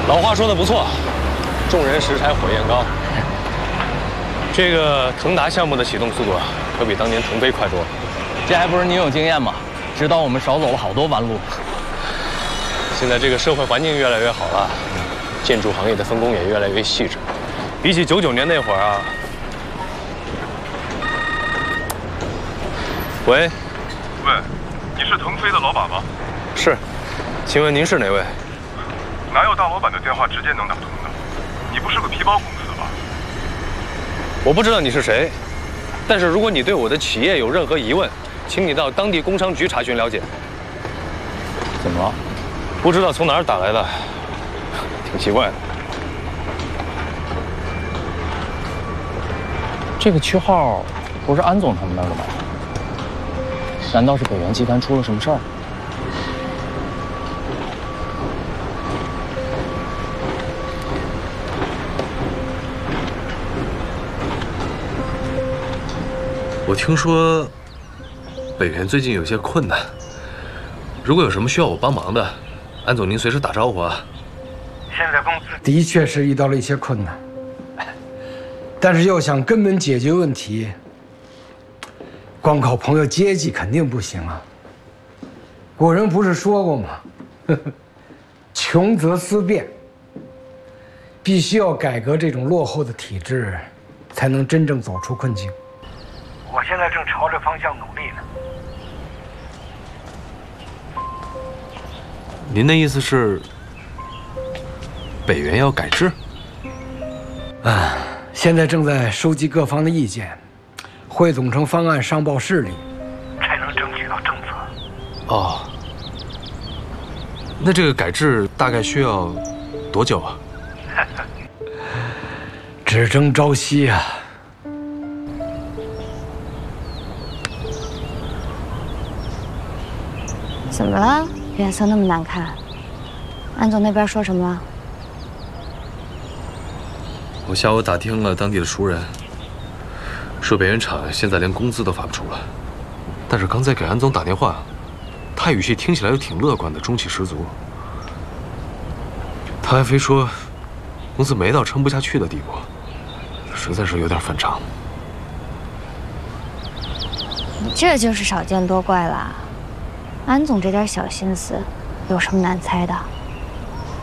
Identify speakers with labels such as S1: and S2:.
S1: 老话说的不错，众人拾柴火焰高。这个腾达项目的启动速度啊，可比当年腾飞快多了。
S2: 这还不是你有经验吗？指导我们少走了好多弯路。
S1: 现在这个社会环境越来越好了，建筑行业的分工也越来越细致。比起99年那会儿啊，喂，
S3: 你是腾飞的老板吗？
S1: 是，请问您是哪位？
S3: 哪有大老板的电话直接能打通的？你不是个皮包公司吧？
S1: 我不知道你是谁，但是如果你对我的企业有任何疑问，请你到当地工商局查询了解。
S2: 怎么了？
S1: 不知道从哪儿打来的，挺奇怪的。
S2: 这个区号不是安总他们那儿的吗？难道是北元集团出了什么事儿？
S4: 我听说北元最近有些困难，如果有什么需要我帮忙的，安总您随时打招呼啊。
S5: 现在公司的确是遇到了一些困难，但是要想根本解决问题，光靠朋友接济肯定不行啊。古人不是说过吗？穷则思变，必须要改革这种落后的体制，才能真正走出困境。我现在正朝着方向努力呢。
S4: 您的意思是，北元要改制？
S5: 现在正在收集各方的意见，汇总成方案上报市里，才能争取到政策。
S4: 哦，那这个改制大概需要多久啊？
S5: 只争朝夕啊！
S6: 怎么了？脸色那么难看。安总那边说什么了？
S4: 我下午打听了当地的熟人，说北元厂现在连工资都发不出了。但是刚才给安总打电话，他语气听起来又挺乐观的，中气十足。他还非说，公司没到撑不下去的地步，实在是有点反常。
S6: 你这就是少见多怪啦。安总这点小心思，有什么难猜的？